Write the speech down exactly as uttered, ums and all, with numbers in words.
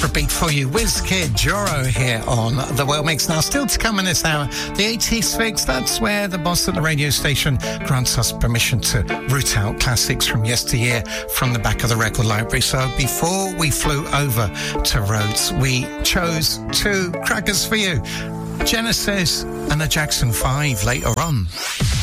Repeat for you, WizKid Joro here on The World Mix. Now, still to come in this hour, the eighties fix. That's where the boss at the radio station grants us permission to root out classics from yesteryear from the back of the record library. So before we flew over to Rhodes, we chose two crackers for you. Genesis and the Jackson five later on.